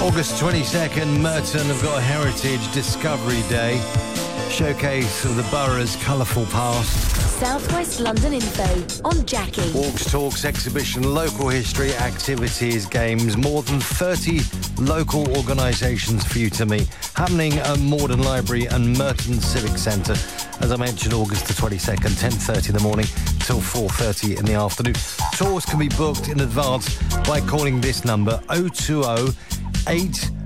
August 22nd, Merton have got a Heritage Discovery Day. Showcase of the borough's colourful past. Southwest London info on Jackie. Walks, talks, exhibition, local history, activities, games. More than 30 local organisations for you to meet. Happening at Morden Library and Merton Civic Centre. As I mentioned, August the 22nd, 10:30 in the morning till 4:30 in the afternoon. Tours can be booked in advance by calling this number 020 8